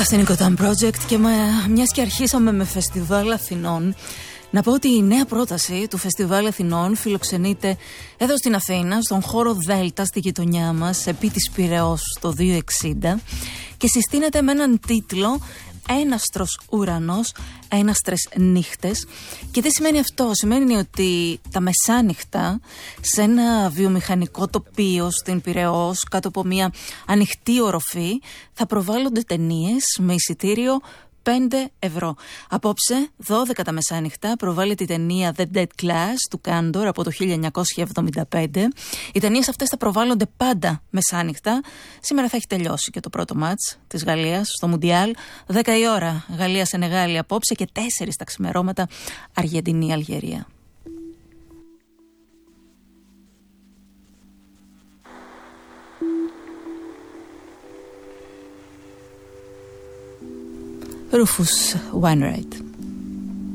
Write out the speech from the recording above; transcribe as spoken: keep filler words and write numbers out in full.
Αυτό είναι η Gotham Project και με, μιας και αρχίσαμε με Φεστιβάλ Αθηνών, να πω ότι η νέα πρόταση του Φεστιβάλ Αθηνών φιλοξενείται εδώ στην Αθήνα, στον χώρο Δέλτα, στη γειτονιά μας, επί της Πειραιώς, στο δύο εξήντα, και συστήνεται με έναν τίτλο «Έναστρος ουρανός, έναστρες νύχτες». Και τι σημαίνει αυτό? Σημαίνει ότι τα μεσάνυχτα σε ένα βιομηχανικό τοπίο στην Πειραιώς, κάτω από μια ανοιχτή οροφή, θα προβάλλονται ταινίες με εισιτήριο πέντε ευρώ. Απόψε, δώδεκα τα μεσάνυχτα, προβάλλεται η ταινία The Dead Class του Κάντορ από το χίλια εννιακόσια εβδομήντα πέντε. Οι ταινίες αυτές θα προβάλλονται πάντα μεσάνυχτα. Σήμερα θα έχει τελειώσει και το πρώτο μάτς της Γαλλίας στο Μουντιάλ. δέκα η ώρα Γαλλία-Σενεγάλη απόψε και τέσσερις τα ξημερώματα Αργεντινή-Αλγερία. Rufus Wainwright.